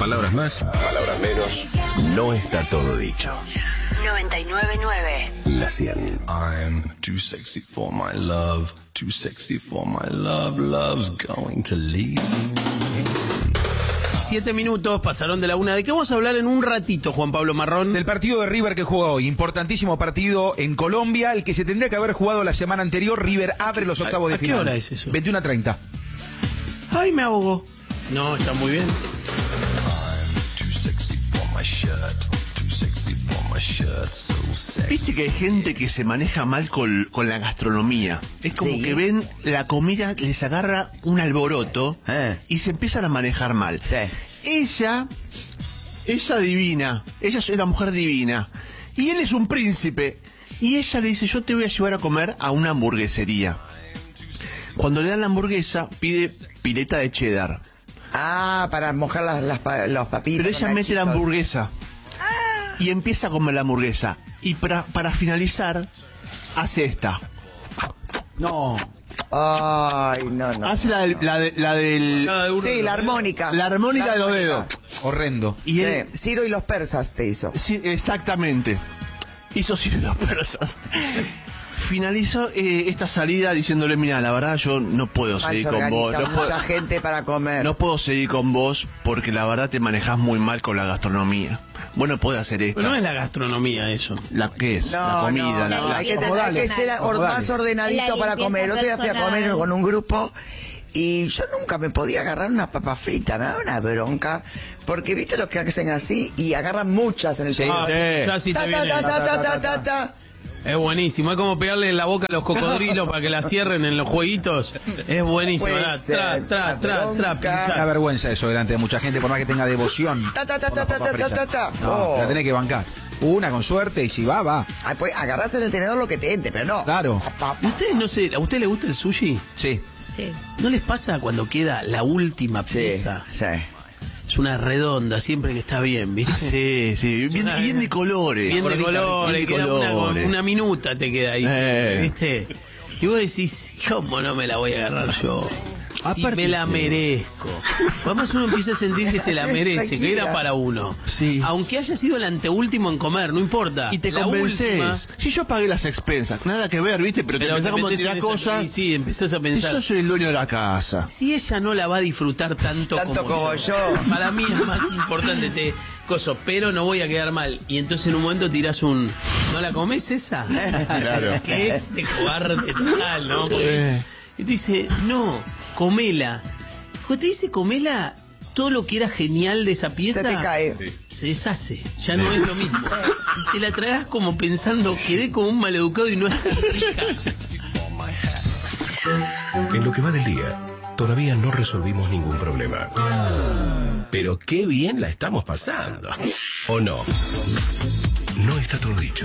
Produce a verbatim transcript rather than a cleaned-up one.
Palabras más, palabras menos. No está todo dicho. noventa y nueve punto nueve. La cien. I'm too sexy for my love, too sexy for my love, love's going to leave. Siete minutos pasaron de la una. ¿De qué vamos a hablar en un ratito, Juan Pablo Marrón? Del partido de River que juega hoy. Importantísimo partido en Colombia, el que se tendría que haber jugado la semana anterior. River abre los octavos de ¿A qué final. hora es eso? veintiuno a treinta. Ay, me ahogo. No, está muy bien. Viste que hay gente que se maneja mal con, con la gastronomía. Es como Sí. que ven la comida, les agarra un alboroto Eh. y se empiezan a manejar mal. Sí. Ella, ella divina, ella es una mujer divina. Y él es un príncipe. Y ella le dice, yo te voy a llevar a comer a una hamburguesería. Cuando le dan la hamburguesa, pide pileta de cheddar. Ah, para mojar las, las pa- los papitos. Pero ella los mete la nachitos. hamburguesa. Y empieza a comer la hamburguesa. Y para, para finalizar, hace esta. No. Ay, no, no. Hace la, del- la, de- la del... Cada uno Sí, de la los- armónica. La armónica La de los armónica. dedos. Horrendo. Y Sí, él... Ciro y los persas te hizo. Sí, exactamente. Hizo Ciro y los persas. Finalizó eh, esta salida diciéndole, mira, la verdad yo no puedo Ay, seguir se con vos. organiza No mucha puedo, gente para comer. no puedo seguir con vos porque la verdad te manejás muy mal con la gastronomía. Vos no podés hacer esto. Pero no es la gastronomía eso. ¿La qué es? No, la comida. no, la, no, la- hay que, como tener- dale, hay que ser como or- dale. más ordenadito La para limpieza comer. El otro día fui a personal. comer con un grupo y yo nunca me podía agarrar una papa frita, me daba una bronca. Porque viste los que hacen así y agarran muchas en el Sí. Ah, Sí. ya sí te Ta, ta, viene. ta, ta, ta, ta, ta, ta. Es buenísimo. Es como pegarle en la boca a los cocodrilos para que la cierren en los jueguitos. Es buenísimo. Puede ¿verdad? ser. Tra, tra, tra, tra, Bronca. pinchar. Una vergüenza eso delante de mucha gente, por más que tenga devoción. Ta, ta, ta, por la ta, papa ta, ta, frita. ta, ta. No, Oh. la tenés que bancar. Una con suerte y si va, va. Ay, pues agarrás en el tenedor lo que te entre, pero no. Claro. Pa, pa, ¿Y ustedes no sé, a usted le gusta el sushi? Sí. Sí. ¿No les pasa cuando queda la última Sí, pieza? sí. Es una redonda, siempre que está bien, ¿viste? Sí, sí, bien, Una- bien de colores. Bien de Gordita, colores, bien de queda una, colores. una minuta te queda ahí, Eh. ¿viste? Y vos decís, ¿cómo no me la voy a agarrar yo? Si Aparte me la que- merezco. Además uno empieza a sentir que se la Sí, merece, que cualquiera. era para uno. Sí. Aunque haya sido el anteúltimo en comer, no importa. Y te La convences. última, Si yo pagué las expensas, nada que ver, ¿viste? Pero, te pero empezás te como a metés tirar en esa- cosas. y sí, empezás a Y pensar. yo soy el dueño de la casa. Si ella no la va a disfrutar tanto, Tanto como yo. para mí es más importante te coso, pero no voy a quedar mal. Y entonces en un momento tirás un, ¿no la comes esa? Claro. Que es de cobarde total, ¿no? Porque- Eh. y te dice, no, comela. Cuando te dice comela, todo lo que era genial de esa pieza Se te cae. se deshace, ya no es lo mismo. Y te la tragas como pensando, quedé como un maleducado y no es tan rica. En lo que va del día, todavía no resolvimos ningún problema. Pero qué bien la estamos pasando. ¿O no? No está todo dicho.